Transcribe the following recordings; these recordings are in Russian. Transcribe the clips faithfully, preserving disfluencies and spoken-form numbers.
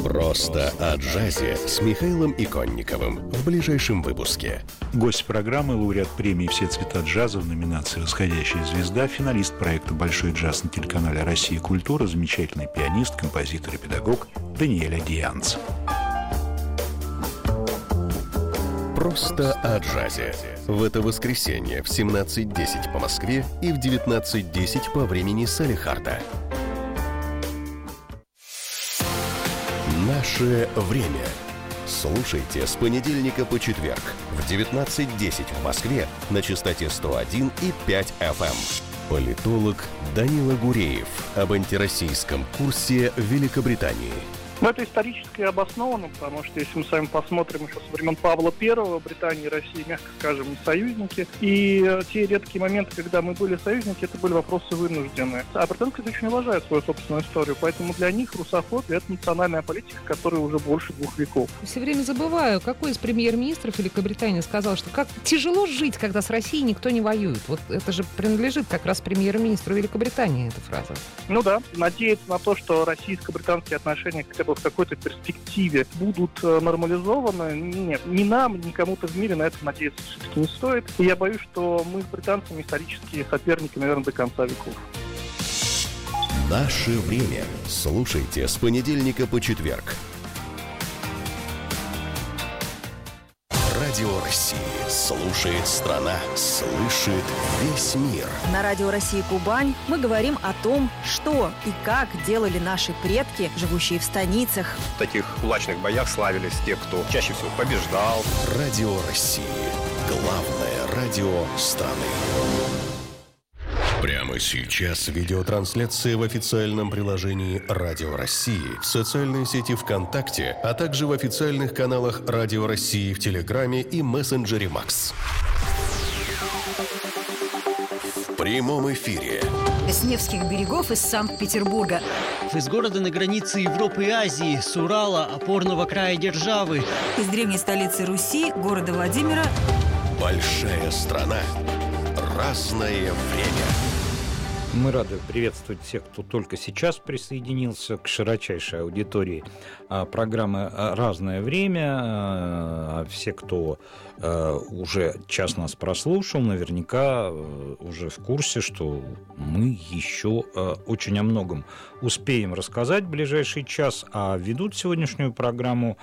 Просто о джазе с Михаилом Иконниковым в ближайшем выпуске. Гость программы — лауреат премии «Все цвета джаза» в номинации «Восходящая звезда», финалист проекта «Большой джаз» на телеканале «Россия. Культура», замечательный пианист, композитор и педагог Даниэль Адианц. Просто о джазе. В это воскресенье в семнадцать десять по Москве и в девятнадцать десять по времени Салехарда. Наше время. Слушайте с понедельника по четверг в девятнадцать десять в Москве на частоте сто один и пять эф эм. Политолог Данила Гуреев об антироссийском курсе Великобритании. Ну, это исторически обосновано, потому что если мы с вами посмотрим еще со времен Павла Первого, Британия и Россия, мягко скажем, не союзники. И те редкие моменты, когда мы были союзники, это были вопросы вынужденные. А британцы очень уважают свою собственную историю, поэтому для них русофобия – это национальная политика, которая уже больше двух веков. Все время забываю, какой из премьер-министров Великобритании сказал, что как тяжело жить, когда с Россией никто не воюет. Вот это же принадлежит как раз премьер-министру Великобритании, эта фраза. Ну да, надеяться на то, что российско-британские отношения хотя бы в какой-то перспективе будут нормализованы. Нет, ни нам, ни кому-то в мире на это надеяться все-таки не стоит. И я боюсь, что мы с британцами исторические соперники, наверное, до конца веков. Наше время. Слушайте с понедельника по четверг. Радио России. Слушает страна. Слышит весь мир. На Радио России Кубань мы говорим о том, что и как делали наши предки, живущие в станицах. В таких кулачных боях славились те, кто чаще всего побеждал. Радио России. Главное радио страны. Прямо сейчас видеотрансляция в официальном приложении Радио России, в социальной сети ВКонтакте, а также в официальных каналах Радио России в Телеграме и мессенджере Макс. В прямом эфире. С Невских берегов из Санкт-Петербурга. Из города на границе Европы и Азии, с Урала, опорного края державы. Из древней столицы Руси, города Владимира. Большая страна. Разное время. Мы рады приветствовать всех, кто только сейчас присоединился к широчайшей аудитории программы «Разное время». А все, кто уже час нас прослушал, наверняка уже в курсе, что мы еще очень о многом успеем рассказать в ближайший час. А ведут сегодняшнюю программу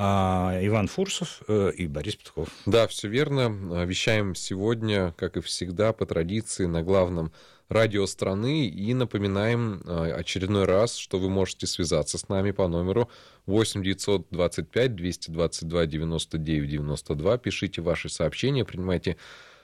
Иван Фурсов и Борис Петков. Да, все верно. Вещаем сегодня, как и всегда, по традиции, на главном радио страны. И напоминаем очередной раз, что вы можете связаться с нами по номеру восемь девятьсот двадцать пять двести двадцать два девяносто девять девяносто два. Пишите ваши сообщения, принимайте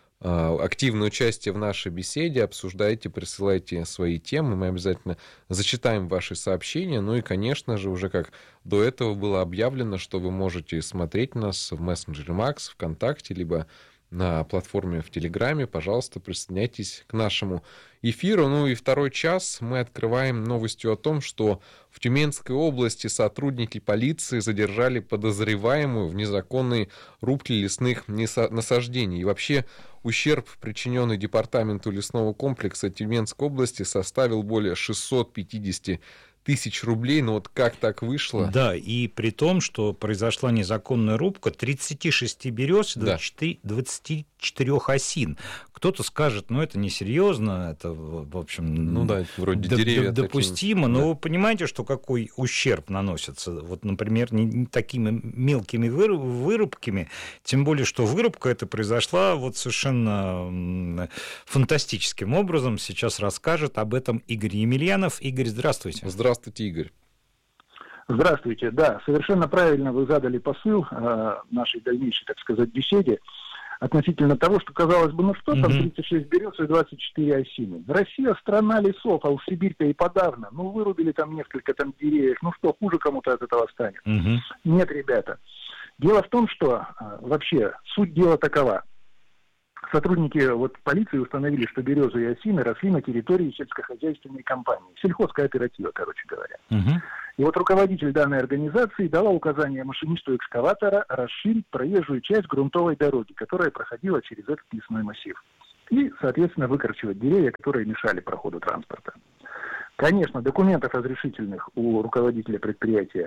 активное участие в нашей беседе, обсуждайте, присылайте свои темы, мы обязательно зачитаем ваши сообщения. Ну и, конечно же, уже как до этого было объявлено, что вы можете смотреть нас в мессенджере Макс, ВКонтакте, либо на платформе в Телеграме. Пожалуйста, присоединяйтесь к нашему эфиру. Ну и второй час мы открываем новостью о том, что в Тюменской области сотрудники полиции задержали подозреваемую в незаконной рубке лесных насаждений. И вообще ущерб, причиненный департаменту лесного комплекса Тюменской области, составил более шестьсот пятьдесят тысяч рублей. Но вот как так вышло? Да, и при том, что произошла незаконная рубка тридцати шести берез и двадцати четырёх осин. Кто-то скажет, ну, это несерьезно, это, в общем, ну, да, вроде д- деревья допустимо, такие. но Да. вы понимаете, что какой ущерб наносится? Вот, например, не, не такими мелкими вырубками, тем более, что вырубка эта произошла вот совершенно фантастическим образом. Сейчас расскажет об этом Игорь Емельянов. Игорь, здравствуйте. Здравствуйте, Игорь. Здравствуйте. Да, совершенно правильно вы задали посыл э, нашей дальнейшей, так сказать, беседе относительно того, что, казалось бы, ну что там, тридцать шесть берез и двадцать четыре осины. Россия страна лесов, а уж Сибирь-то и подавно. Ну, вырубили там несколько там деревьев, ну что, хуже кому-то от этого станет? Угу. Нет, ребята. Дело в том, что э, вообще суть дела такова. Сотрудники вот, полиции установили, что березы и осины росли на территории сельскохозяйственной компании, сельхозкооператива, короче говоря. Угу. И вот руководитель данной организации дала указание машинисту экскаватора расширить проезжую часть грунтовой дороги, которая проходила через этот лесной массив. И, соответственно, выкорчевать деревья, которые мешали проходу транспорта. Конечно, документов разрешительных у руководителя предприятия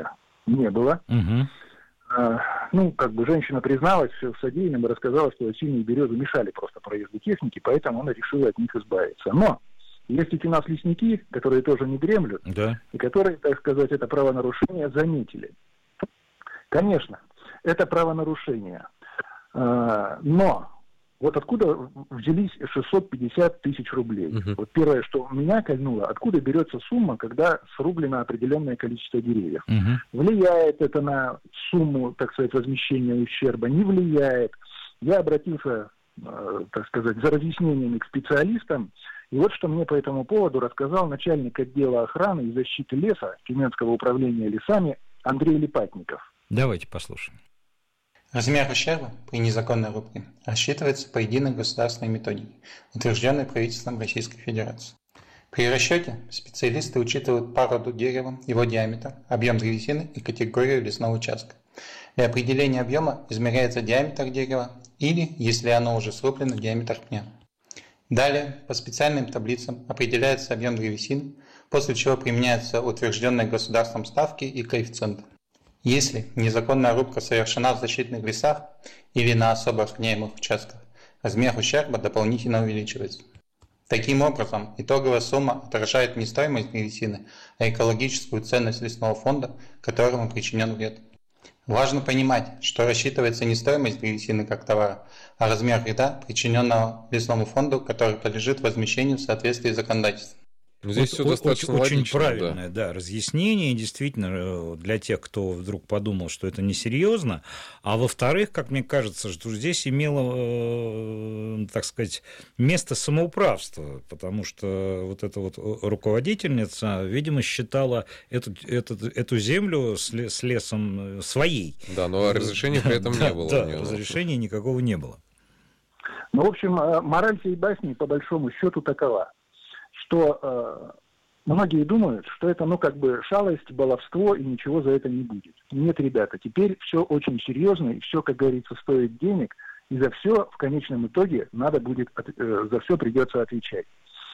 не было. Угу. Ну, как бы женщина призналась в содеянном и рассказала, что осиные березы мешали просто проезду техники, поэтому она решила от них избавиться. Но есть ведь у нас лесники, которые тоже не дремлют, да. и которые, так сказать, это правонарушение заметили. Конечно, это правонарушение. Но вот откуда взялись шестьсот пятьдесят тысяч рублей? Uh-huh. Вот первое, что меня кольнуло, откуда берется сумма, когда срублено определенное количество деревьев? Uh-huh. Влияет это на сумму, так сказать, возмещения ущерба? Не влияет. Я обратился, так сказать, за разъяснениями к специалистам, и вот что мне по этому поводу рассказал начальник отдела охраны и защиты леса Тюменского управления лесами Андрей Липатников. Давайте послушаем. Размер ущерба при незаконной рубке рассчитывается по единой государственной методике, утвержденной правительством Российской Федерации. При расчете специалисты учитывают породу дерева, его диаметр, объем древесины и категорию лесного участка. Для определения объема измеряется диаметр дерева или, если оно уже срублено, диаметр пня. Далее по специальным таблицам определяется объем древесины, после чего применяются утвержденные государством ставки и коэффициенты. Если незаконная рубка совершена в защитных лесах или на особо охраняемых участках, размер ущерба дополнительно увеличивается. Таким образом, итоговая сумма отражает не стоимость древесины, а экологическую ценность лесного фонда, которому причинен вред. Важно понимать, что рассчитывается не стоимость древесины как товара, а размер вреда, причиненного лесному фонду, который подлежит возмещению в соответствии с законодательством. Здесь вот, все достаточно очень, логично. Очень правильное, да. да, разъяснение, действительно, для тех, кто вдруг подумал, что это несерьезно. А во-вторых, как мне кажется, что здесь имело, так сказать, место самоуправство, потому что вот эта вот руководительница, видимо, считала эту, эту, эту землю с, с лесом своей. Да, но разрешения при этом не было. Да, разрешения никакого не было. Ну, в общем, мораль всей басни, по большому счету, такова, что э, многие думают, что это, ну, как бы шалость, баловство, и ничего за это не будет. Нет, ребята, теперь все очень серьезно, и все, как говорится, стоит денег, и за все в конечном итоге надо будет, э, за все придется отвечать.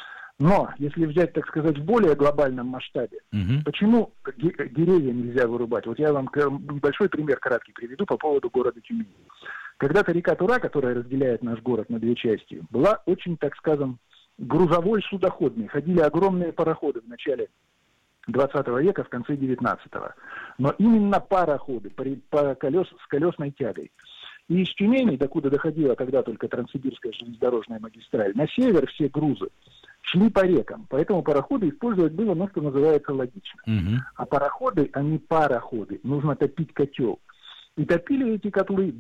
Но, если взять, так сказать, в более глобальном масштабе, mm-hmm. почему деревья нельзя вырубать? Вот я вам небольшой пример краткий приведу по поводу города Тюмени. Когда-то река Тура, которая разделяет наш город на две части, была очень, так скажем, грузовой судоходный. Ходили огромные пароходы в начале двадцатого века, в конце девятнадцатого. Но именно пароходы по, по колес, с колесной тягой. И из Тюмени, докуда доходила тогда только Транссибирская железнодорожная магистраль, на север все грузы шли по рекам. Поэтому пароходы использовать было, ну, что называется, логично. Угу. А пароходы, они пароходы. Нужно топить котел. И топили эти котлы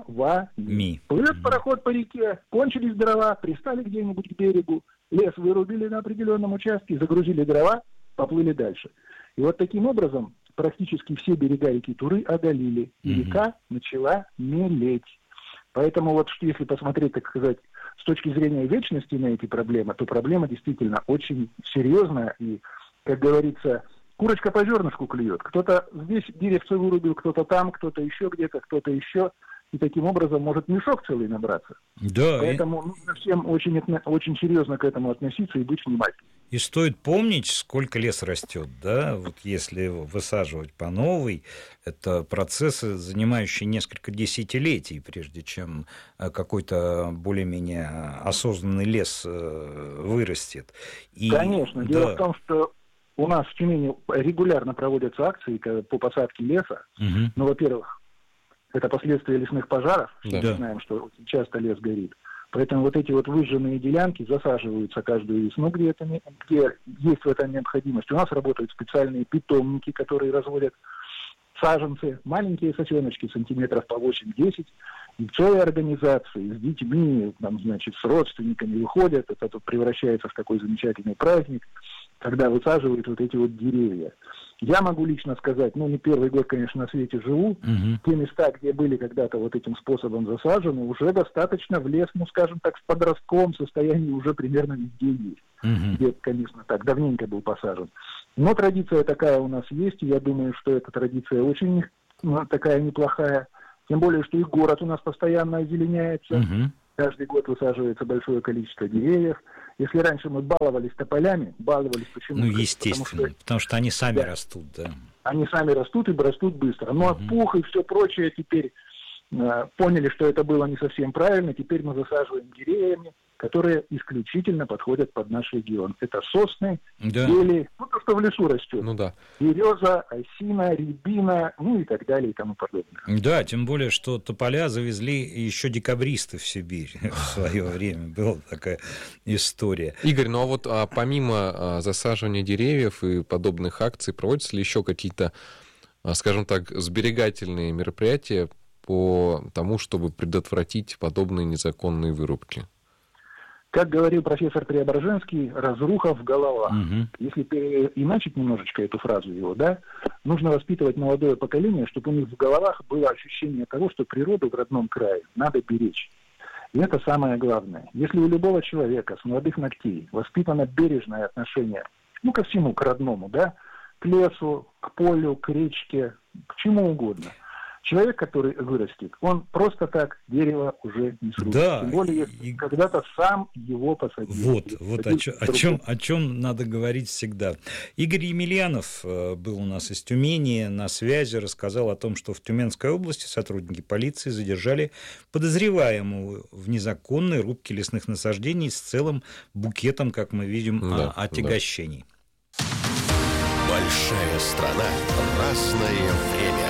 дровами. Плывет пароход по реке, кончились дрова, пристали где-нибудь к берегу, лес вырубили на определенном участке, загрузили дрова, поплыли дальше. И вот таким образом практически все берега реки Туры оголили, и mm-hmm. река начала мелеть. Поэтому вот если посмотреть, так сказать, с точки зрения вечности на эти проблемы, то проблема действительно очень серьезная, и, как говорится, курочка по зернышку клюет. Кто-то здесь деревце вырубил, кто-то там, кто-то еще где-то, кто-то еще. И таким образом может мешок целый набраться. Да, Поэтому и... нужно всем очень, очень серьезно к этому относиться и быть внимательным. И стоит помнить, сколько лес растет, да, вот если его высаживать по новой, это процессы, занимающие несколько десятилетий, прежде чем какой-то более-менее осознанный лес вырастет. И... Конечно. Дело да. в том, что у нас в Тюмени регулярно проводятся акции по посадке леса. Угу. Ну, во-первых, это последствия лесных пожаров. Да. Мы знаем, что очень часто лес горит. Поэтому вот эти вот выжженные делянки засаживаются каждую весну, где, это, где есть в этом необходимость. У нас работают специальные питомники, которые разводят саженцы, маленькие сосеночки, сантиметров по восемь-десять. И целые организации с детьми, там, значит, с родственниками выходят. Это тут превращается в такой замечательный праздник, когда высаживают вот эти вот деревья. Я могу лично сказать, ну, не первый год, конечно, на свете живу, угу. те места, где были когда-то вот этим способом засажены, уже достаточно в лес, ну, скажем так, в подростковом состоянии уже примерно везде есть. Угу. Где, конечно, так, давненько был посажен. Но традиция такая у нас есть, и я думаю, что эта традиция очень, ну, такая неплохая. Тем более, что и город у нас постоянно озеленяется. Угу. Каждый год высаживается большое количество деревьев. Если раньше мы баловались тополями, баловались почему-то... Ну, естественно, потому что, потому что они сами да. растут, да. Они сами растут и растут быстро. Но от пух и все прочее теперь э, поняли, что это было не совсем правильно. Теперь мы засаживаем деревьями, которые исключительно подходят под наш регион. Это сосны, да. ели, ну то, что в лесу растет. Ну да. Береза, осина, рябина, ну и так далее и тому подобное. Да, тем более, что тополя завезли еще декабристы в Сибирь в свое время. Была такая история. Игорь, ну а вот а, помимо а, засаживания деревьев и подобных акций, проводятся ли еще какие-то, а, скажем так, сберегательные мероприятия по тому, чтобы предотвратить подобные незаконные вырубки? Как говорил профессор Преображенский, разруха в головах. Угу. Если переиначить немножечко эту фразу его, да, нужно воспитывать молодое поколение, чтобы у них в головах было ощущение того, что природу в родном крае надо беречь. И это самое главное. Если у любого человека с молодых ногтей воспитано бережное отношение, ну, ко всему, к родному, да, к лесу, к полю, к речке, к чему угодно, человек, который вырастет, он просто так дерево уже не срубит. Да, Тем более, если и... когда-то сам его посадил. Вот, вот о, чё, о, чем, о чем надо говорить всегда. Игорь Емельянов был у нас из Тюмени на связи, рассказал о том, что в Тюменской области сотрудники полиции задержали подозреваемого в незаконной рубке лесных насаждений с целым букетом, как мы видим, да, отягощений. Да. Большая страна, разное время.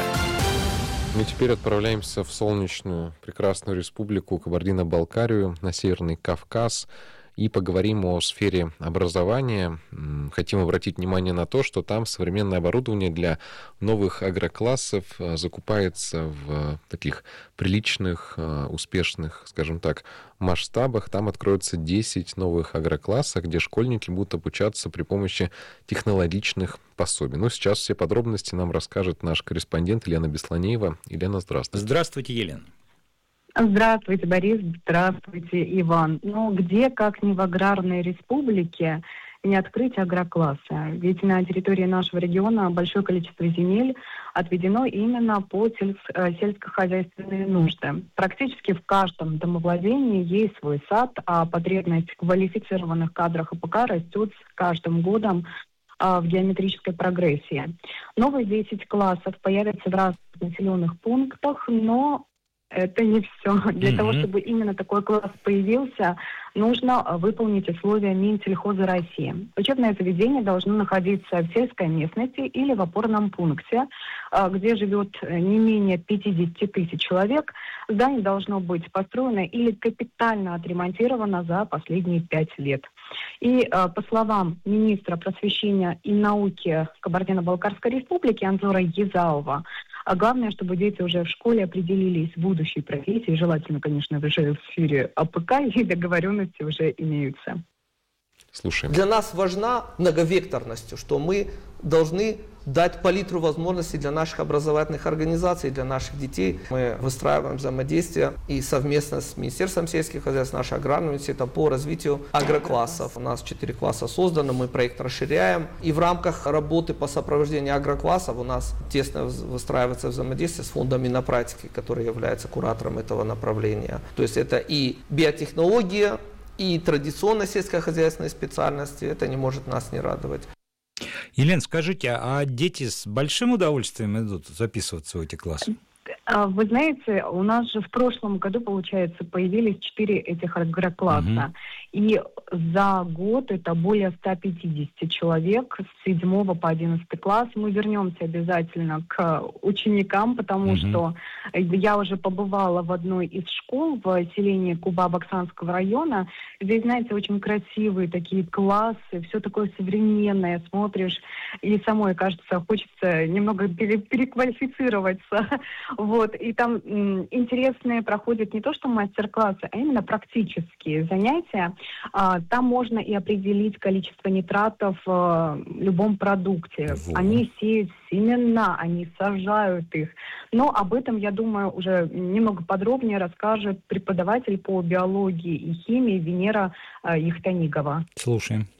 Мы теперь отправляемся в солнечную, прекрасную республику Кабардино-Балкарию, на Северный Кавказ, и поговорим о сфере образования. Хотим обратить внимание на то, что там современное оборудование для новых агроклассов закупается в таких приличных, успешных, скажем так, масштабах. Там откроется десять новых агроклассов, где школьники будут обучаться при помощи технологичных пособий. Ну, сейчас все подробности нам расскажет наш корреспондент Елена Бесланеева. Елена, здравствуйте. Здравствуйте, Елена. Здравствуйте, Борис. Здравствуйте, Иван. Ну, где, как ни в аграрной республике, не открыть агроклассы? Ведь на территории нашего региона большое количество земель отведено именно под сельско- сельскохозяйственные нужды. Практически в каждом домовладении есть свой сад, а потребность в квалифицированных кадрах АПК растет с каждым годом в геометрической прогрессии. Новые десять классов появятся в разных населенных пунктах, но это не все. Для mm-hmm. того, чтобы именно такой класс появился, нужно выполнить условия Минсельхоза России. Учебное заведение должно находиться в сельской местности или в опорном пункте, где живет не менее пятьдесят тысяч человек. Здание должно быть построено или капитально отремонтировано за последние пять лет. И, по словам министра просвещения и науки Кабардино-Балкарской республики Анзора Езаова, а главное, чтобы дети уже в школе определились в будущей профессии, желательно, конечно, уже в сфере АПК, и договоренности уже имеются. Слушаем. Для нас важна многовекторность, что мы должны дать палитру возможностей для наших образовательных организаций, для наших детей. Мы выстраиваем взаимодействие и совместно с Министерством сельских хозяйств, нашим аграрным университетом по развитию агроклассов. У нас четыре класса создано, мы проект расширяем. И в рамках работы по сопровождению агроклассов у нас тесно выстраивается взаимодействие с фондом Минопратики, который является куратором этого направления. То есть это и биотехнология, и традиционная сельскохозяйственная специальность. Это не может нас не радовать. Елена, скажите, а дети с большим удовольствием идут записываться в эти классы? Вы знаете, у нас же в прошлом году, получается, появились четыре этих агрокласса. Угу. И за год это более ста пятидесяти человек с седьмого по одиннадцатый класс. Мы вернемся обязательно к ученикам, потому угу. что я уже побывала в одной из школ в селении Куба-Баксанского района. Здесь, знаете, очень красивые такие классы, все такое современное. Смотришь, и самой, кажется, хочется немного переквалифицироваться. Вот, и там м, интересные проходят не то что мастер-классы, а именно практические занятия. А, там можно и определить количество нитратов в любом продукте. Вот. Они сеют семена, они сажают их. Но об этом, я думаю, уже немного подробнее расскажет преподаватель по биологии и химии Венера а, Яхтанигова. Слушаем.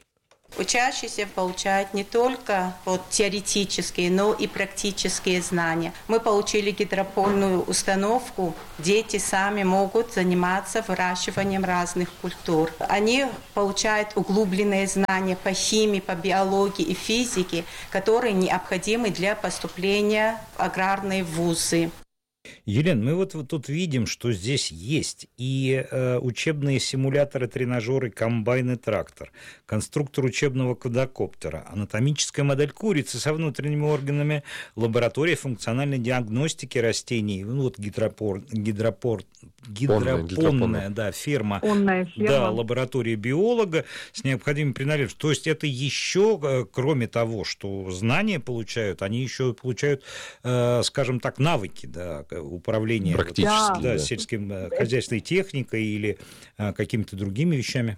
Учащиеся получают не только вот, теоретические, но и практические знания. Мы получили гидропонную установку. Дети сами могут заниматься выращиванием разных культур. Они получают углубленные знания по химии, по биологии и физике, которые необходимы для поступления в аграрные вузы. Елена, мы вот, вот тут видим, что здесь есть и э, учебные симуляторы, тренажеры, комбайн и трактор, конструктор учебного квадрокоптера, анатомическая модель курицы со внутренними органами, лаборатория функциональной диагностики растений, ну вот гидропор, гидропор, гидропонная, гидропонная, да, ферма, ферма, да, лаборатория биолога с необходимыми принадлежностями. То есть это еще, кроме того, что знания получают, они еще получают, э, скажем так, навыки, да, управления практически, да, да. сельским хозяйственной техникой или а, какими-то другими вещами?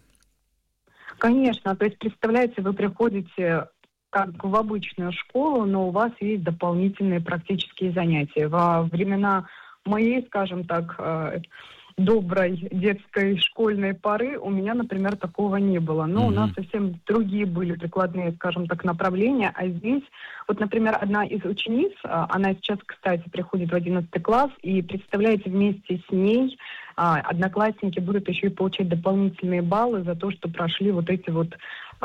Конечно, то есть, представляете, вы приходите как в обычную школу, но у вас есть дополнительные практические занятия. Во времена моей, скажем так, доброй детской школьной поры у меня, например, такого не было. Но mm-hmm. у нас совсем другие были прикладные, скажем так, направления. А здесь, вот, например, одна из учениц, она сейчас, кстати, приходит в одиннадцатый класс, и, представляете, вместе с ней одноклассники будут еще и получать дополнительные баллы за то, что прошли вот эти вот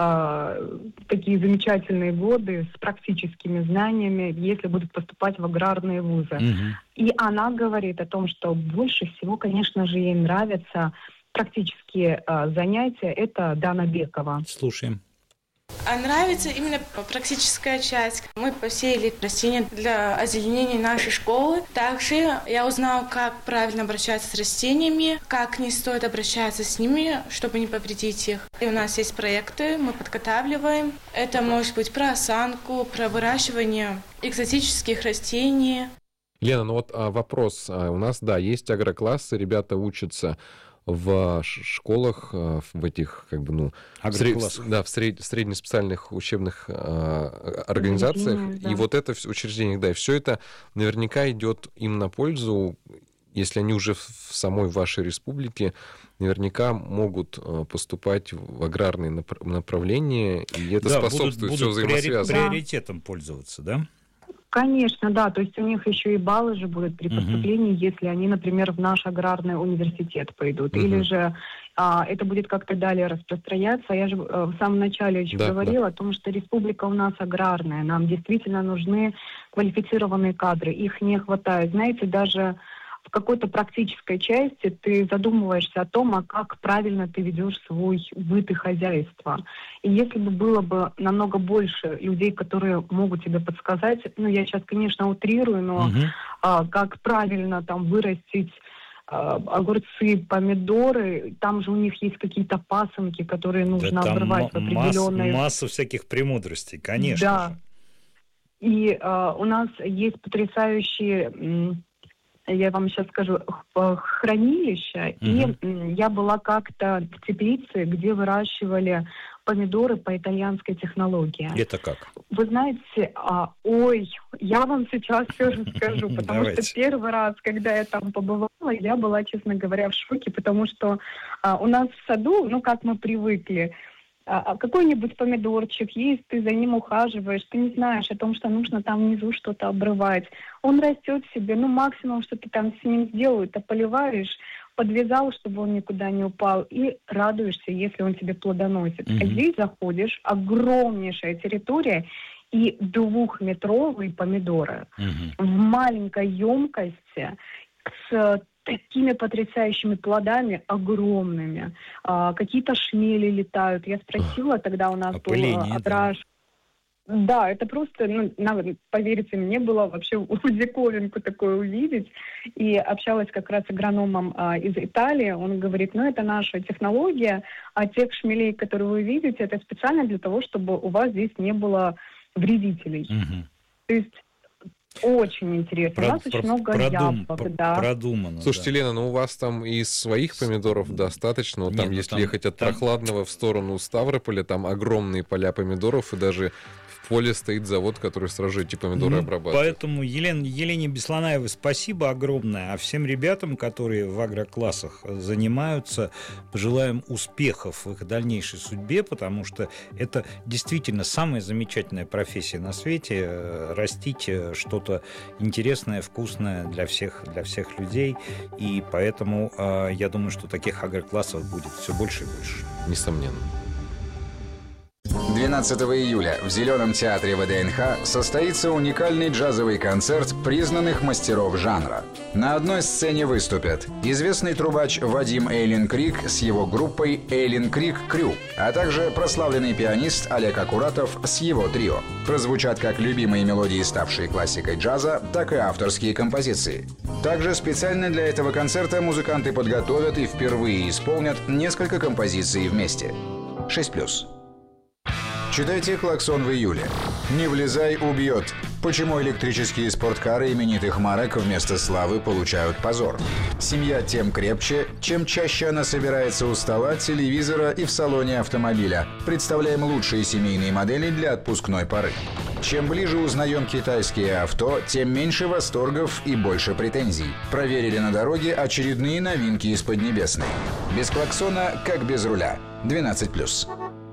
э, такие замечательные годы с практическими знаниями, если будут поступать в аграрные вузы. Mm-hmm. И она говорит о том, что больше всего, конечно же, ей нравятся практические э, занятия. Это Дана Бекова. Слушаем. А нравится именно практическая часть. Мы посеяли растения для озеленения нашей школы. Также я узнала, как правильно обращаться с растениями, как не стоит обращаться с ними, чтобы не повредить их. И у нас есть проекты, мы подготавливаем. Это может быть про осанку, про выращивание экзотических растений. Лена, ну вот а, вопрос. А, у нас, да, есть агроклассы, ребята учатся в школах, в этих, как бы, ну, в сред... да, в сред... среднеспециальных учебных э, организациях, mm-hmm, да. И вот это учреждение, да, и все это наверняка идет им на пользу, если они уже в самой вашей республике, наверняка могут поступать в аграрные направления, и это да, способствует, будут, все будут взаимосвязано. Приоритетом пользоваться, да? Конечно, да, то есть у них еще и баллы же будут при поступлении, uh-huh. если они, например, в наш аграрный университет пойдут, uh-huh. или же а, это будет как-то далее распространяться. Я же а, в самом начале еще да, говорила да. о том, что республика у нас аграрная, нам действительно нужны квалифицированные кадры, их не хватает. Знаете, даже в какой-то практической части ты задумываешься о том, а как правильно ты ведешь свой быт и хозяйство. И если бы было бы намного больше людей, которые могут тебе подсказать, ну, я сейчас, конечно, утрирую, но uh-huh. а, как правильно там вырастить а, огурцы, помидоры, там же у них есть какие-то пасынки, которые нужно да, обрывать в определенной... Масса, масса всяких премудростей, конечно да. же. И а, у нас есть потрясающие... М- я вам сейчас скажу, хранилище, uh-huh. и я была как-то в теплице, где выращивали помидоры по итальянской технологии. Это как? Вы знаете, а, ой, я вам сейчас все расскажу, потому что первый раз, когда я там побывала, я была, честно говоря, в шоке, потому что а, у нас в саду, ну, как мы привыкли, какой-нибудь помидорчик есть, ты за ним ухаживаешь, ты не знаешь о том, что нужно там внизу что-то обрывать. Он растет себе, ну максимум, что ты там с ним сделал, это поливаешь, подвязал, чтобы он никуда не упал, и радуешься, если он тебе плодоносит. Mm-hmm. А здесь заходишь, огромнейшая территория, и двухметровые помидоры mm-hmm. в маленькой емкости с такими потрясающими плодами, огромными. А, какие-то шмели летают. Я спросила, тогда у нас Опыление, был отраж. Да. да, это просто, ну, на, поверьте мне, было вообще диковинку такое увидеть. И общалась как раз с агрономом а, из Италии. Он говорит, ну, это наша технология, а тех шмелей, которые вы видите, это специально для того, чтобы у вас здесь не было вредителей. Угу. То есть очень интересно. Про, у нас про, очень много продум, яблок, про, да. Продумано. Слушайте, да. Лена, ну у вас там и своих помидоров достаточно. Нет, там, ну, если там, ехать от там... прохладного в сторону Ставрополя, там огромные поля помидоров, и даже поле стоит завод, который сразу же эти помидоры Ну, обрабатывает. Поэтому Елен, Елене Бесланаевой спасибо огромное, а всем ребятам, которые в агроклассах занимаются, пожелаем успехов в их дальнейшей судьбе, потому что это действительно самая замечательная профессия на свете, э, растить э, что-то интересное, вкусное для всех, для всех людей, и поэтому э, я думаю, что таких агроклассов будет все больше и больше. Несомненно. двенадцатого июля в Зеленом театре ВДНХ состоится уникальный джазовый концерт признанных мастеров жанра. На одной сцене выступят известный трубач Вадим Эйлин Крик с его группой Эйлин Крик Крю, а также прославленный пианист Олег Акуратов с его трио. Прозвучат как любимые мелодии, ставшие классикой джаза, так и авторские композиции. Также специально для этого концерта музыканты подготовят и впервые исполнят несколько композиций вместе. шесть плюс. Читайте «Клаксон» в июле. «Не влезай, убьет». Почему электрические спорткары именитых марок вместо славы получают позор? Семья тем крепче, чем чаще она собирается у стола, телевизора и в салоне автомобиля. Представляем лучшие семейные модели для отпускной поры. Чем ближе узнаем китайские авто, тем меньше восторгов и больше претензий. Проверили на дороге очередные новинки из Поднебесной. Без клаксона, как без руля. двенадцать плюс.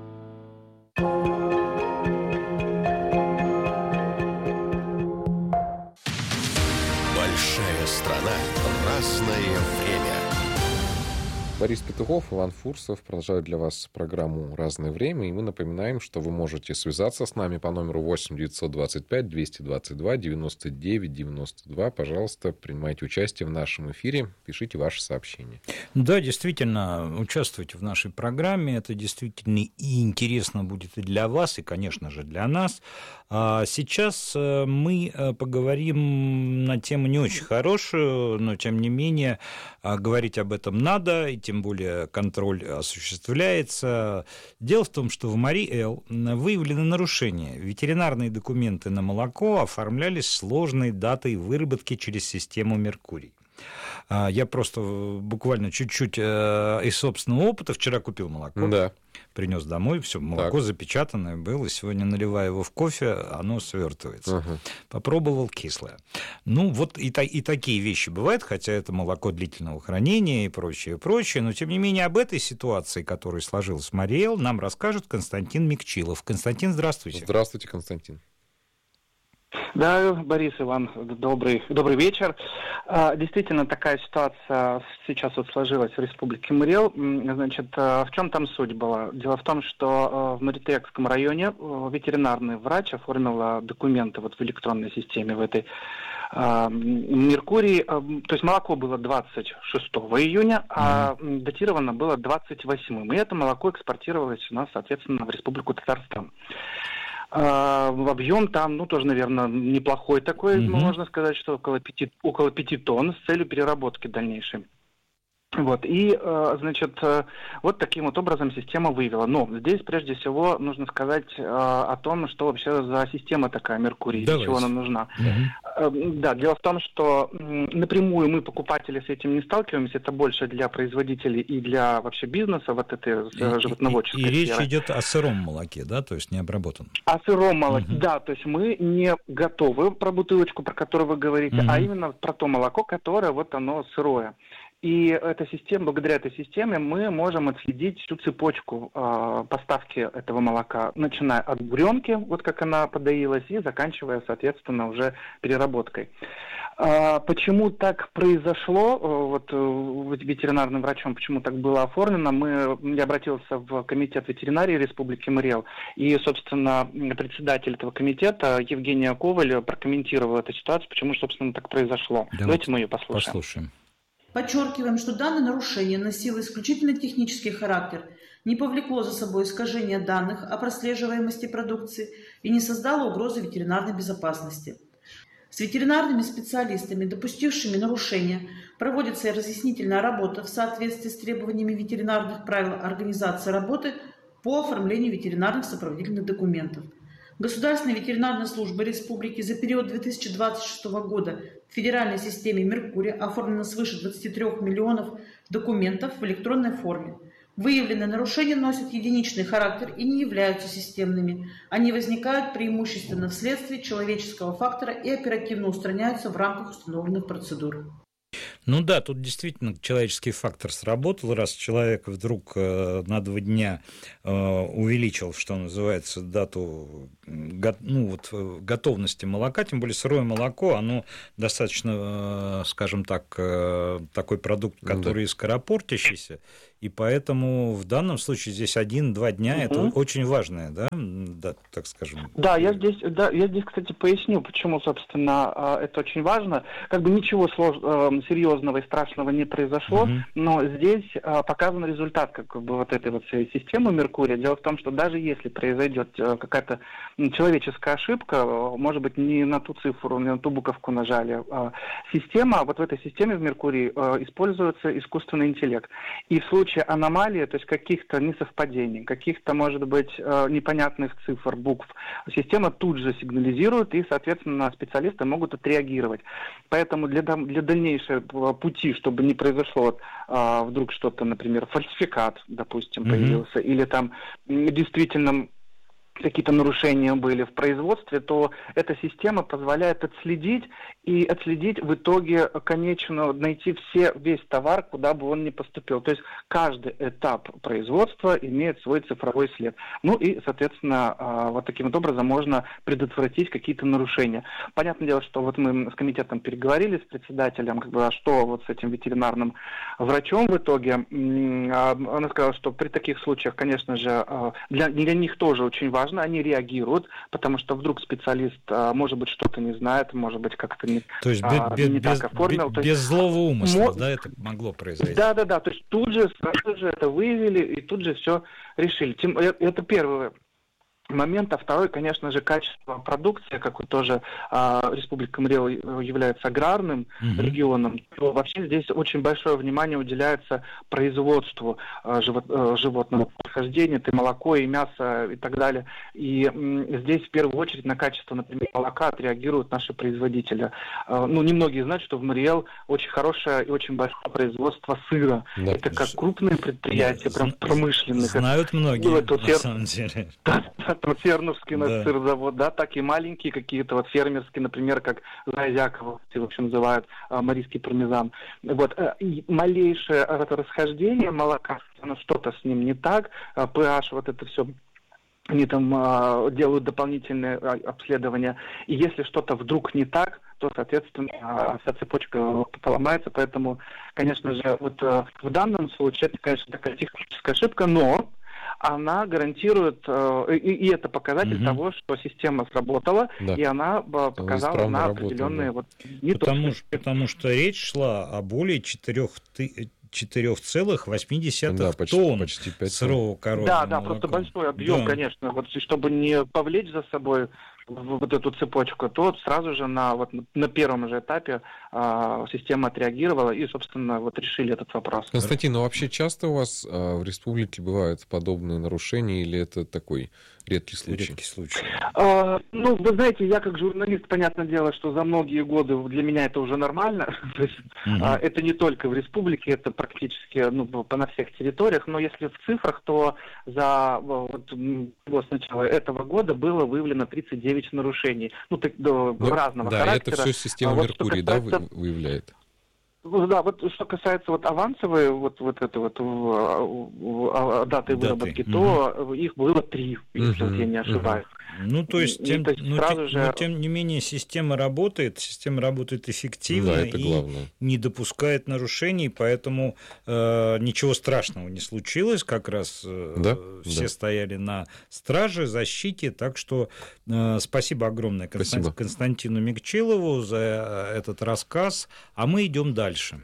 Страна. Разное время. Борис Петухов, Иван Фурсов продолжают для вас программу «Разное время». И мы напоминаем, что вы можете связаться с нами по номеру восемь девятьсот двадцать пять двести двадцать два девяносто девять девяносто два. Пожалуйста, принимайте участие в нашем эфире, пишите ваши сообщения. Да, действительно, участвуйте в нашей программе. Это действительно и интересно будет и для вас, и, конечно же, для нас. А сейчас мы поговорим на тему не очень хорошую, но, тем не менее, говорить об этом надо, и тем более контроль осуществляется. Дело в том, что в Мари-Эл выявлены нарушения. Ветеринарные документы на молоко оформлялись сложной датой выработки через систему «Меркурий». Я просто буквально чуть-чуть из собственного опыта вчера купил молоко. Да. Принес домой, все, молоко так. запечатанное было, сегодня наливаю его в кофе, оно свертывается. Ага. Попробовал, кислое. Ну, вот и, та, и такие вещи бывают, хотя это молоко длительного хранения и прочее, прочее, но, тем не менее, об этой ситуации, которая сложилась в Мари-Эл, нам расскажет Константин Микчилов. Константин, здравствуйте. Здравствуйте, Константин. Да, Борис, Иван, добрый, добрый вечер. Действительно, такая ситуация сейчас вот сложилась в Республике Мари-Эл. Значит, в чем там суть была? Дело в том, что в Маритекском районе ветеринарный врач оформил документы вот в электронной системе в этой Меркурий, то есть молоко было двадцать шестого июня, а mm-hmm. датировано было двадцать восьмого. И это молоко экспортировалось у нас, соответственно, в Республику Татарстан. В объем там, ну, тоже, наверное, неплохой такой, mm-hmm. можно сказать, что около пяти, около пяти тонн с целью переработки дальнейшей. Вот, и, значит, вот таким вот образом система выявила. Но здесь, прежде всего, нужно сказать о том, что вообще за система такая Меркурий, для чего она нужна. Mm-hmm. Да, дело в том, что напрямую мы, покупатели, с этим не сталкиваемся, это больше для производителей и для вообще бизнеса, вот этой и, животноводческой И, и, и сферы. речь идет о сыром молоке, да, то есть не обработанном? О сыром молоке, mm-hmm. да, то есть мы не готовы про бутылочку, про которую вы говорите, mm-hmm. а именно про то молоко, которое вот оно сырое. И эта система, благодаря этой системе мы можем отследить всю цепочку э, поставки этого молока, начиная от буренки, вот как она подоилась, и заканчивая, соответственно, уже переработкой. А почему так произошло, вот ветеринарным врачом, почему так было оформлено, мы, я обратился в комитет ветеринарии Республики Мари-Эл, и, собственно, председатель этого комитета Евгения Коваль прокомментировала эту ситуацию, почему, собственно, так произошло. Да, Давайте вот мы ее послушаем. Послушаем. Подчеркиваем, что данное нарушение носило исключительно технический характер, не повлекло за собой искажения данных о прослеживаемости продукции и не создало угрозы ветеринарной безопасности. С ветеринарными специалистами, допустившими нарушения, проводится разъяснительная работа в соответствии с требованиями ветеринарных правил организации работы по оформлению ветеринарных сопроводительных документов. Государственная ветеринарная служба Республики за период две тысячи двадцать шестого года в федеральной системе Меркурий оформлено свыше двадцати трёх миллионов документов в электронной форме. Выявленные нарушения носят единичный характер и не являются системными. Они возникают преимущественно вследствие человеческого фактора и оперативно устраняются в рамках установленных процедур. Ну да, тут действительно человеческий фактор сработал, раз человек вдруг э, на два дня э, увеличил, что называется, дату го, ну, вот, готовности молока, тем более сырое молоко, оно достаточно, э, скажем так, э, такой продукт, который да. скоропортящийся, и поэтому в данном случае здесь один-два дня, угу. это очень важное, да, да, так скажем. Да, я здесь, да, я здесь, кстати, поясню, почему, собственно, это очень важно. Как бы ничего сложного, серьезного и страшного не произошло, mm-hmm. но здесь а, показан результат как бы вот этой вот всей системы Меркурия. Дело в том, что даже если произойдет а, какая-то человеческая ошибка, может быть, не на ту цифру, не на ту буковку нажали, а, система, вот в этой системе в Меркурии а, используется искусственный интеллект. И в случае аномалии, то есть каких-то несовпадений, каких-то, может быть, а, непонятных цифр, букв, система тут же сигнализирует, и, соответственно, специалисты могут отреагировать. Поэтому для, для дальнейшего пути, чтобы не произошло вот, а, вдруг что-то, например, фальсификат, допустим, mm-hmm. появился, или там действительно какие-то нарушения были в производстве, то эта система позволяет отследить и отследить в итоге конечно найти все, весь товар, куда бы он ни поступил. То есть каждый этап производства имеет свой цифровой след. Ну и, соответственно, вот таким вот образом можно предотвратить какие-то нарушения. Понятное дело, что вот мы с комитетом переговорили с председателем, как бы, а что вот с этим ветеринарным врачом в итоге. Она сказала, что при таких случаях, конечно же, для, для них тоже очень важно, они реагируют, потому что вдруг специалист, может быть, что-то не знает, может быть, как-то не, то есть а, без, не без, так оформил. Без, то без есть, злого умысла, мо... да, это могло произойти? Да, да, да, то есть тут же, сразу же это выявили и тут же все решили. Тем, это первое. Момент, а второй, конечно же, качество продукции, как вот тоже а, Республика МРЕЛ является аграрным mm-hmm. регионом, то вообще здесь очень большое внимание уделяется производству а, живот, а, животного происхождения, это и молоко, и мясо, и так далее. И м, здесь в первую очередь на качество, например, молока отреагируют наши производители. А, ну, немногие знают, что в МРЕЛ очень хорошее и очень большое производство сыра. Да, это как крупные предприятия, прям промышленные. Знают многие, ну, на фер... самом деле. Вот фермерский да. сырзавод, да, так и маленькие какие-то вот фермерские, например, как Зайзякова, в общем, называют а, марийский пармезан. Вот, и малейшее это расхождение молока, оно что-то с ним не так, а, pH, вот это все, они там а, делают дополнительные а, обследования, и если что-то вдруг не так, то, соответственно, а, вся цепочка поломается, поэтому, конечно же, вот а, в данном случае это, конечно, такая техническая ошибка, но она гарантирует, э, и, и это показатель mm-hmm. того, что система сработала, да. и она э, показала на определенные... Работает, да. вот, не потому, то, что, потому что речь шла о более четыре целых восемь десятых да, почти, тонн почти сырого коровьего Да, да, молока. Просто большой объем, да. конечно, вот, чтобы не повлечь за собой вот эту цепочку, то сразу же на, вот, на первом же этапе а, система отреагировала и, собственно, вот решили этот вопрос. Константин, ну вообще часто у вас а, в республике бывают подобные нарушения или это такой редкий случай? Редкий случай. А, ну, вы знаете, я как журналист, понятное дело, что за многие годы для меня это уже нормально. То есть, угу. а, это не только в республике, это практически ну, на всех территориях, но если в цифрах, то за вот, с начала этого года было выявлено тридцать девять нарушений, ну, так, до, ну, разного да, характера. Да, это все система а, Меркурий, вот, касается... да, выявляет? Да, вот что касается вот авансовой вот, вот этой вот в, в, даты выработки, угу. то их было три, если угу. я не ошибаюсь. Угу. Ну, то есть, тем, то есть ну, сразу те, же... но тем не менее система работает, система работает эффективно да, это и главное. Не допускает нарушений, поэтому э, ничего страшного не случилось, как раз э, да? все да. стояли на страже, защите, так что э, спасибо огромное Константину, спасибо. Константину Мекчилову за этот рассказ, а мы идем дальше.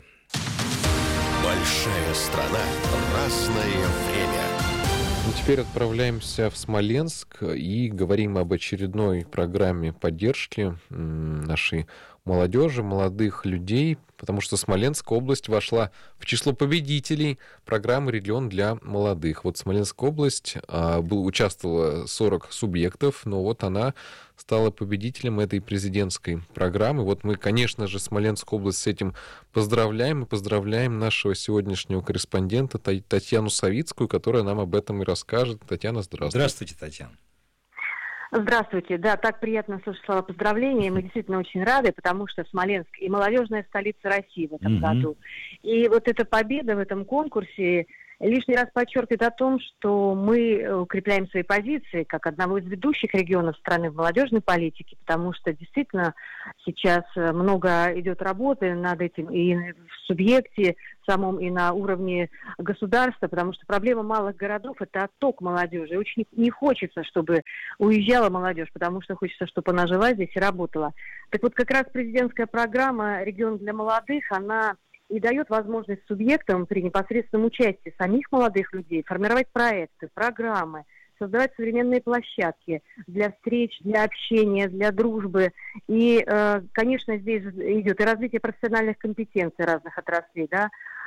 Большая страна, разное время. Ну, теперь отправляемся в Смоленск и говорим об очередной программе поддержки нашей молодежи, молодых людей, потому что Смоленская область вошла в число победителей программы «Регион для молодых». Вот Смоленская область а, был, участвовала сорок субъектов, но вот она стала победителем этой президентской программы. Вот мы, конечно же, Смоленскую область с этим поздравляем и поздравляем нашего сегодняшнего корреспондента Татьяну Савицкую, которая нам об этом и расскажет. Татьяна, здравствуйте. Здравствуйте, Татьяна. Здравствуйте. Да, так приятно слушать слова поздравления. Мы действительно очень рады, потому что Смоленск и молодежная столица России в этом mm-hmm. году. И вот эта победа в этом конкурсе лишний раз подчеркивает о том, что мы укрепляем свои позиции как одного из ведущих регионов страны в молодежной политике, потому что действительно сейчас много идет работы над этим и в субъекте самом, и на уровне государства, потому что проблема малых городов – это отток молодежи. Очень не хочется, чтобы уезжала молодежь, потому что хочется, чтобы она жила здесь и работала. Так вот, как раз президентская программа «Регион для молодых», она и дает возможность субъектам при непосредственном участии самих молодых людей формировать проекты, программы, создавать современные площадки для встреч, для общения, для дружбы. И, э, конечно, здесь идет и развитие профессиональных компетенций разных отраслей, да.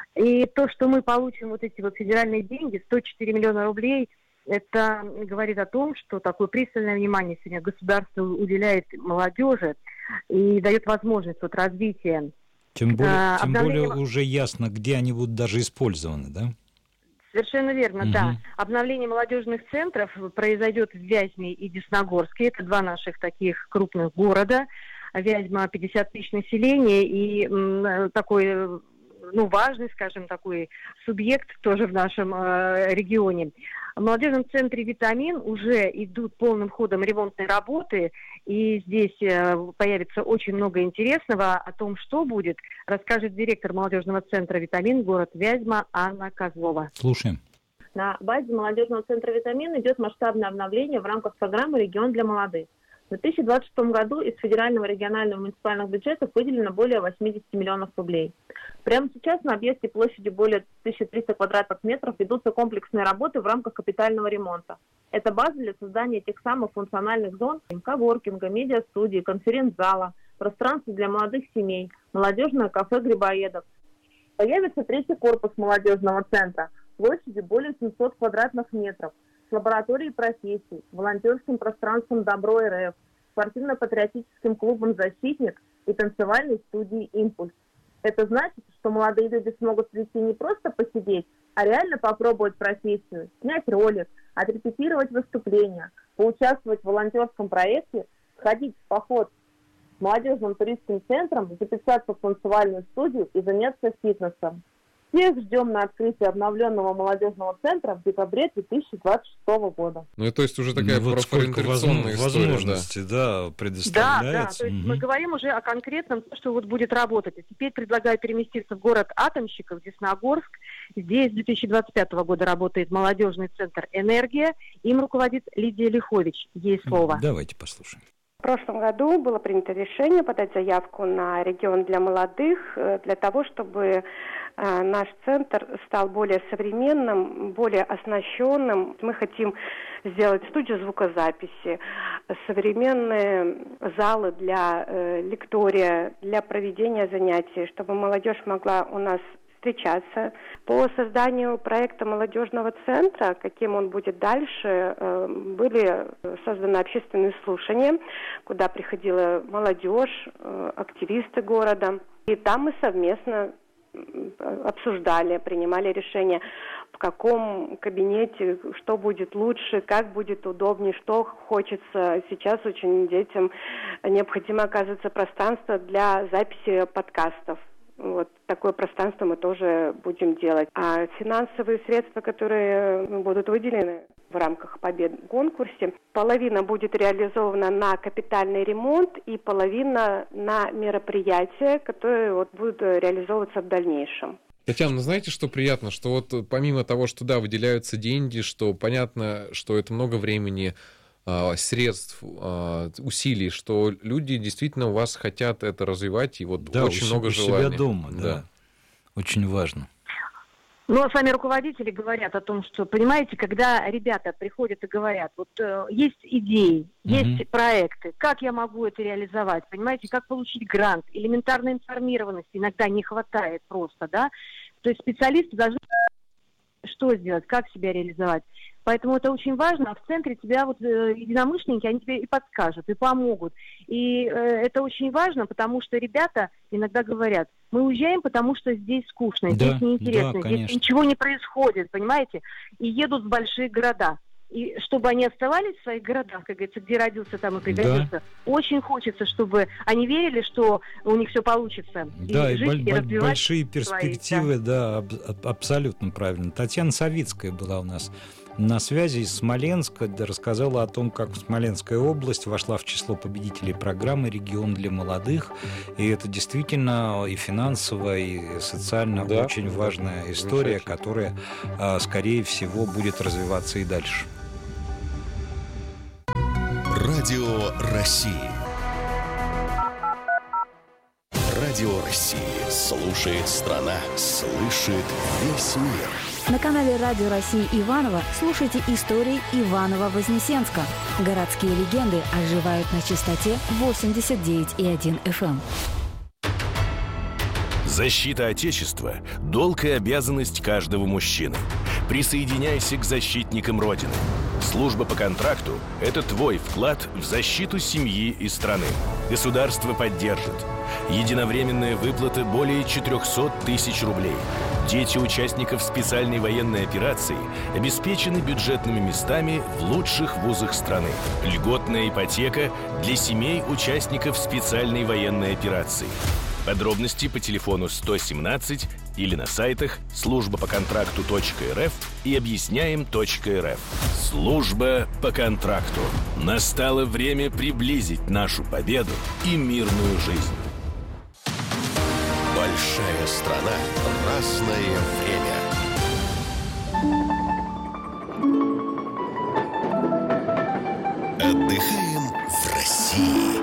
И то, что мы получим вот эти вот федеральные деньги, сто четыре миллиона рублей, это говорит о том, что такое пристальное внимание сегодня государство уделяет молодежи и дает возможность вот развития. Тем более, а, тем обновление... более уже ясно, где они будут даже использованы, да? Совершенно верно, угу. да. Обновление молодежных центров произойдет в Вязьме и Десногорске. Это два наших таких крупных города. Вязьма пятьдесят тысяч населения и м, такой, ну, важный, скажем, такой субъект тоже в нашем э, регионе. В молодежном центре «Витамин» уже идут полным ходом ремонтные работы, и здесь э, появится очень много интересного. О том, что будет, расскажет директор молодежного центра «Витамин», город Вязьма, Анна Козлова. Слушаем. На базе молодежного центра «Витамин» идет масштабное обновление в рамках программы «Регион для молодых». В две тысячи двадцать шестом году из федерального, регионального и муниципальных бюджетов выделено более восемьдесят миллионов рублей. Прямо сейчас на объекте площадью более тысяча триста квадратных метров ведутся комплексные работы в рамках капитального ремонта. Это база для создания тех самых функциональных зон, коворкинга, медиастудии, конференц-зала, пространства для молодых семей, молодежное кафе «Грибоедов». Появится третий корпус молодежного центра площадью более семисот квадратных метров, с лабораторией профессий, волонтерским пространством «Добро РФ», спортивно-патриотическим клубом «Защитник» и танцевальной студией «Импульс». Это значит, что молодые люди смогут прийти не просто посидеть, а реально попробовать профессию, снять ролик, отрепетировать выступления, поучаствовать в волонтерском проекте, сходить в поход с молодежным туристским центром, записаться в танцевальную студию и заняться фитнесом. Всех ждем на открытие обновленного молодежного центра в декабре две тысячи двадцать шестого года. Ну, и то есть уже такая ну, вот профориентационная история. Возможности, да, предоставляется. Да, да, то есть угу. мы говорим уже о конкретном, что вот будет работать. А теперь предлагаю переместиться в город Атомщиков, Десногорск. Здесь с две тысячи двадцать пятого года работает молодежный центр «Энергия». Им руководит Лидия Лихович. Ей слово. Давайте послушаем. В прошлом году было принято решение подать заявку на регион для молодых, для того, чтобы наш центр стал более современным, более оснащенным. Мы хотим сделать студию звукозаписи, современные залы для э, лектория, для проведения занятий, чтобы молодежь могла у нас встречаться. По созданию проекта молодежного центра, каким он будет дальше, были созданы общественные слушания, куда приходила молодежь, активисты города. И там мы совместно обсуждали, принимали решение, в каком кабинете, что будет лучше, как будет удобнее, что хочется. Сейчас очень детям необходимо, оказывается, пространство для записи подкастов. Вот такое пространство мы тоже будем делать. А финансовые средства, которые будут выделены в рамках побед в конкурсе, половина будет реализована на капитальный ремонт и половина на мероприятия, которые вот будут реализовываться в дальнейшем. Татьяна, знаете, что приятно? Что вот помимо того, что да, выделяются деньги, что понятно, что это много времени, средств, усилий, что люди действительно у вас хотят это развивать, и вот да, очень у, много у желаний. себя дома, да. да. Очень важно. Ну, а сами руководители говорят о том, что, понимаете, когда ребята приходят и говорят, вот э, есть идеи, есть mm-hmm. проекты, как я могу это реализовать, понимаете, как получить грант, элементарной информированности иногда не хватает просто, да, то есть специалисты должны что сделать, как себя реализовать. Поэтому это очень важно, а в центре тебя вот э, единомышленники, они тебе и подскажут, и помогут. И э, это очень важно, потому что ребята иногда говорят, мы уезжаем, потому что здесь скучно, да, здесь неинтересно, да, здесь ничего не происходит, понимаете? И едут в большие города. И чтобы они оставались в своих городах, как говорится, где родился, там и пригодился, да. очень хочется, чтобы они верили, что у них все получится. Да, и, и жить, боль- и большие перспективы, свои, да, аб- абсолютно правильно. Татьяна Савицкая была у нас на связи из Смоленска, рассказала о том, как Смоленская область вошла в число победителей программы «Регион для молодых». И это действительно и финансово, и социально да, очень важная история, которая, скорее всего, будет развиваться и дальше. Радио России. Радио России. Слушает страна. Слышит весь мир. На канале Радио России Иваново слушайте истории Иваново-Вознесенска. Городские легенды оживают на частоте восемьдесят девять и один эф эм. Защита Отечества – долг и обязанность каждого мужчины. Присоединяйся к защитникам Родины. Служба по контракту – это твой вклад в защиту семьи и страны. Государство поддержит. Единовременная выплата более четыреста тысяч рублей. Дети участников специальной военной операции обеспечены бюджетными местами в лучших вузах страны. Льготная ипотека для семей участников специальной военной операции. Подробности по телефону сто семнадцать или на сайтах служба по контракту точка эр эф и объясняем точка эр эф. Служба по контракту. Настало время приблизить нашу победу и мирную жизнь. Большая страна. Разное время. Отдыхаем в России.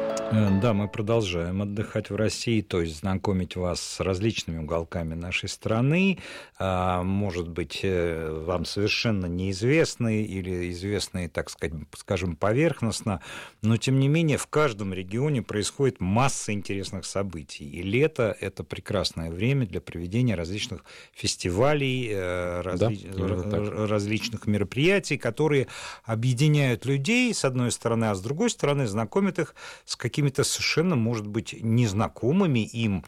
Да, мы продолжаем отдыхать в России, то есть знакомить вас с различными уголками нашей страны, может быть, вам совершенно неизвестные или известные, так сказать, скажем, поверхностно, но, тем не менее, в каждом регионе происходит масса интересных событий, и лето – это прекрасное время для проведения различных фестивалей, разли... да, различных мероприятий, которые объединяют людей, с одной стороны, а с другой стороны, знакомят их с какими-то совершенно, может быть, незнакомыми им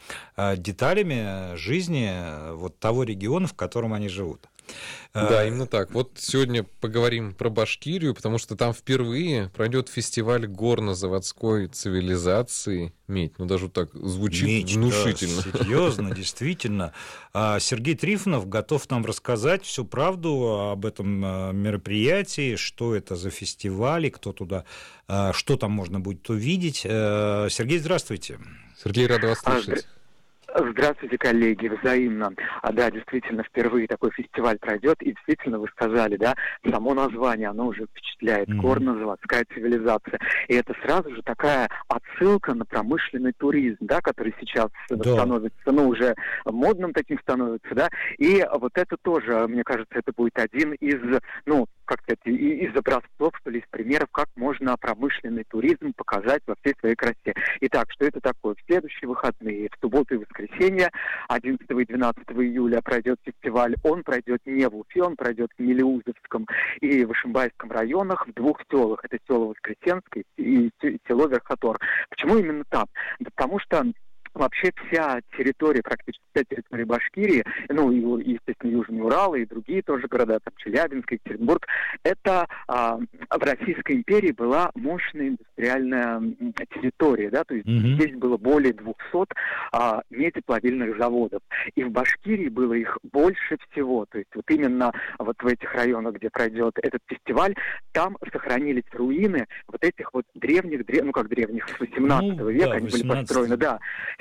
деталями жизни вот того региона, в котором они живут. Да, именно так. Вот сегодня поговорим про Башкирию, потому что там впервые пройдет фестиваль горно-заводской цивилизации. Медь, ну даже так звучит Медь, внушительно. Да, серьезно, действительно. Сергей Трифонов готов нам рассказать всю правду об этом мероприятии, что это за фестиваль, кто туда, что там можно будет увидеть. Сергей, здравствуйте. Сергей, рад вас слышать. Здравствуйте, коллеги, взаимно. А, да, действительно, впервые такой фестиваль пройдет, и действительно, вы сказали, да, само название, оно уже впечатляет, mm-hmm. горно-заводская цивилизация. И это сразу же такая отсылка на промышленный туризм, да, который сейчас да. становится, ну, уже модным таким становится, да, и вот это тоже, мне кажется, это будет один из, ну, как сказать, из образцов, что ли, из примеров, как можно промышленный туризм показать во всей своей красе. Итак, что это такое? В следующие выходные, в субботу и воскресенье, одиннадцатого и двенадцатого июля пройдет фестиваль. Он пройдет не в Уфе, он пройдет в Мелеузовском и Вышимбайском районах, в двух селах. Это село Воскресенское и село Верхотор. Почему именно там? Да потому что вообще вся территория, практически вся территория Башкирии, ну, и, естественно, Южный Урал и другие тоже города, там, Челябинск, Екатеринбург, это а, в Российской империи была мощная индустриальная территория, да, то есть mm-hmm. здесь было более двухсот а, медиплавильных заводов, и в Башкирии было их больше всего, то есть вот именно вот в этих районах, где пройдет этот фестиваль, там сохранились руины вот этих вот древних, древ... ну, как древних, с восемнадцатого ну, века, да, они были построены, да,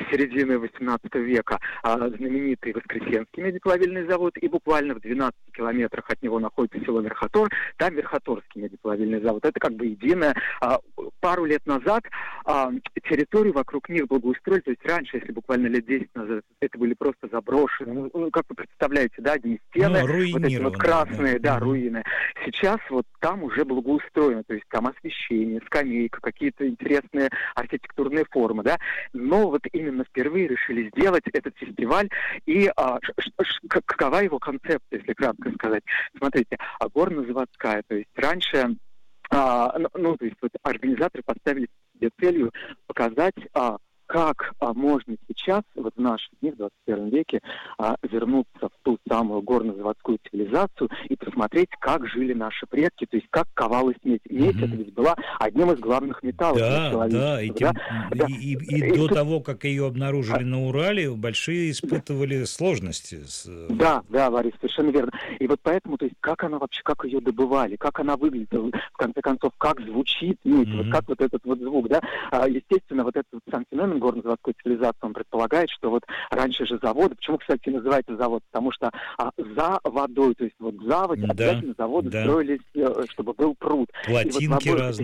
середины восемнадцатого века а, знаменитый Воскресенский медиплавильный завод, и буквально в двенадцати километрах от него находится село Верхотор, там Верхоторский медиплавильный завод. Это как бы единое. А, пару лет назад а, территорию вокруг них благоустроили, то есть раньше, если буквально лет десять назад, это были просто заброшены, ну, как вы представляете, да, одни стены, ну, вот эти вот красные, да, да, руины. Сейчас вот там уже благоустроено, то есть там освещение, скамейка, какие-то интересные архитектурные формы, да, но вот именно впервые решили сделать этот фестиваль, и а, ш, ш, ш, какова его концепция, если кратко сказать. Смотрите, а горно-заводская, то есть раньше, а, ну, ну, то есть вот организаторы поставили себе целью показать, а, как а, можно сейчас, вот в наши дни, в двадцать первом веке, а, вернуться в ту самую горно-заводскую цивилизацию и посмотреть, как жили наши предки, то есть как ковалась медь. Медь mm-hmm. это ведь была одним из главных металлов. Да, да, и, тем, да? И, и, и, и до того, как ее обнаружили а... на Урале, большие испытывали да. сложности. С... Да, да, Борис, совершенно верно. И вот поэтому, то есть как она вообще, как ее добывали, как она выглядела, в конце концов, как звучит медь, mm-hmm. вот как вот этот вот звук, да. А, естественно, вот этот сам феномен горно-заводской цивилизации, он предполагает, что вот раньше же заводы, почему, кстати, называется завод, потому что а, за водой, то есть вот заводь, да, обязательно заводы да. строились, чтобы был пруд. Плотинки вот разные.